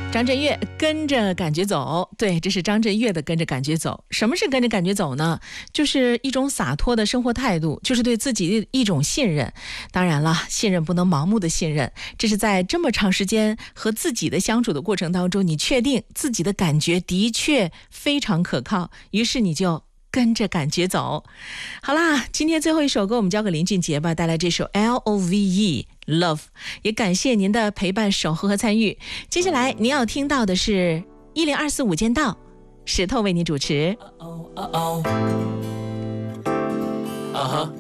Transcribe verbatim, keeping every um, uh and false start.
张震岳跟着感觉走，对，这是张震岳的跟着感觉走。什么是跟着感觉走呢？就是一种洒脱的生活态度，就是对自己的一种信任。当然了，信任不能盲目的信任，这是在这么长时间和自己的相处的过程当中，你确定自己的感觉的确非常可靠，于是你就跟着感觉走。好啦，今天最后一首歌我们交给林俊杰吧，带来这首 L O V E Love， 也感谢您的陪伴、守候和参与。接下来您要听到的是一零二四午间道，石头为您主持。 啊哈。